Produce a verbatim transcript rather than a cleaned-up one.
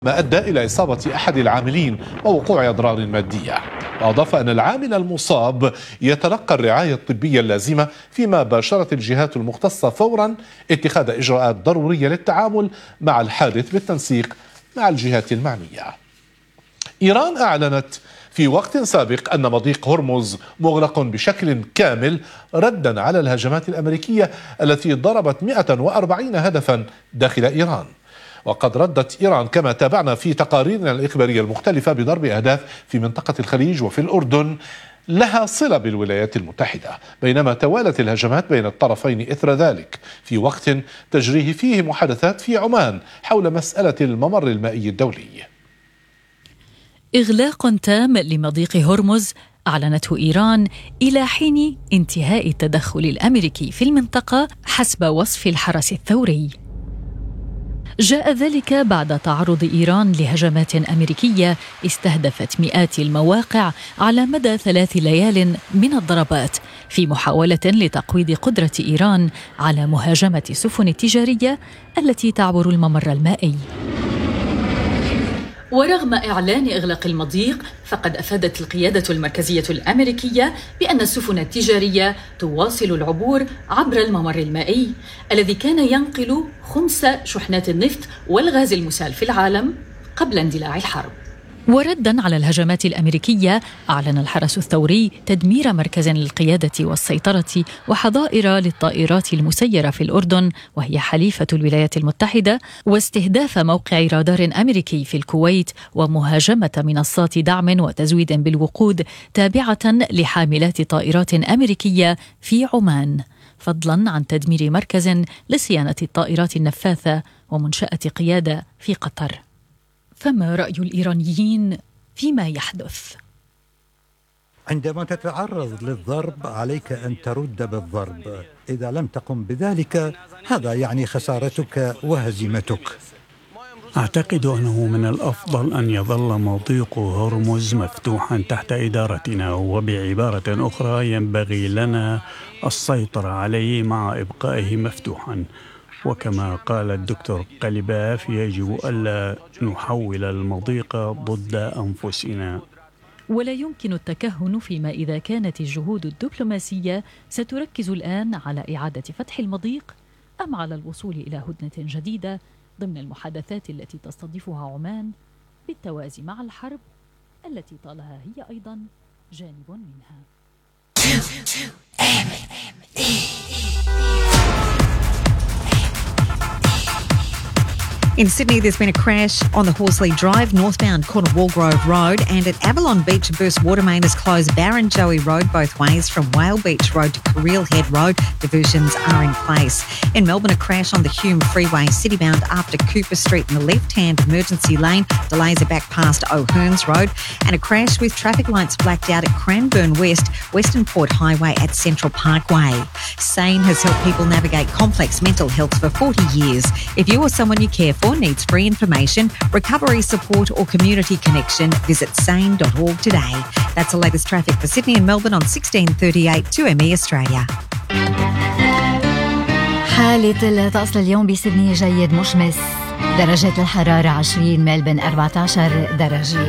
ما أدى إلى إصابة أحد العاملين ووقوع أضرار مادية. وأضاف أن العامل المصاب يتلقى الرعاية الطبية اللازمة، فيما باشرت الجهات المختصة فورا اتخاذ إجراءات ضرورية للتعامل مع الحادث بالتنسيق مع الجهات المعنية. إيران أعلنت في وقت سابق أن مضيق هرمز مغلق بشكل كامل ردا على الهجمات الأمريكية التي ضربت مئة وأربعين هدفا داخل إيران. وقد ردت إيران كما تابعنا في تقاريرنا الإخبارية المختلفة بضرب أهداف في منطقة الخليج وفي الأردن لها صلة بالولايات المتحدة، بينما توالت الهجمات بين الطرفين إثر ذلك في وقت تجريه فيه محادثات في عمان حول مسألة الممر المائي الدولي. إغلاق تام لمضيق هرمز أعلنته إيران إلى حين انتهاء التدخل الأمريكي في المنطقة حسب وصف الحرس الثوري. جاء ذلك بعد تعرض إيران لهجمات أمريكية استهدفت مئات المواقع على مدى ثلاث ليال من الضربات، في محاولة لتقويض قدرة إيران على مهاجمة السفن التجارية التي تعبر الممر المائي. ورغم إعلان إغلاق المضيق، فقد أفادت القيادة المركزية الأمريكية بأن السفن التجارية تواصل العبور عبر الممر المائي الذي كان ينقل خمس شحنات النفط والغاز المسال في العالم قبل اندلاع الحرب. وردا على الهجمات الأمريكية، أعلن الحرس الثوري تدمير مركز للقيادة والسيطرة وحظائر للطائرات المسيرة في الأردن وهي حليفة الولايات المتحدة، واستهداف موقع رادار أمريكي في الكويت، ومهاجمة منصات دعم وتزويد بالوقود تابعة لحاملات طائرات أمريكية في عمان، فضلا عن تدمير مركز لصيانة الطائرات النفاثة ومنشأة قيادة في قطر. فما رأي الإيرانيين فيما يحدث؟ عندما تتعرض للضرب عليك أن ترد بالضرب، إذا لم تقم بذلك هذا يعني خسارتك وهزيمتك. أعتقد أنه من الأفضل أن يظل مضيق هرمز مفتوحا تحت إدارتنا، وبعبارة أخرى ينبغي لنا السيطرة عليه مع إبقائه مفتوحا. وكما قال الدكتور قلباف، يجب ألا نحول المضيق ضد أنفسنا. ولا يمكن التكهن فيما إذا كانت الجهود الدبلوماسية ستركز الآن على إعادة فتح المضيق أم على الوصول إلى هدنة جديدة ضمن المحادثات التي تستضيفها عمان بالتوازي مع الحرب التي طالها هي أيضا جانب منها. In Sydney, there's been a crash on the Horsley Drive, northbound corner Walgrove Road, and at Avalon Beach, a burst water main has closed Barrenjoey Road both ways from Whale Beach Road to Carril Head Road. Diversions are in place. In Melbourne, a crash on the Hume Freeway, citybound after Cooper Street in the left-hand emergency lane. Delays are back past O'Hearns Road. And a crash with traffic lights blacked out at Cranbourne West, Western Port Highway at Central Parkway. SANE has helped people navigate complex mental health for forty years. If you or someone you care for needs free information, recovery support or community connection, visit sane dot org today. That's the latest traffic for Sydney and Melbourne on sixteen thirty-eight two M E Australia. حالة الطقس اليوم بسيدني جيد مشمس، درجات الحرارة عشرين، ملبن أربعة عشر درجة.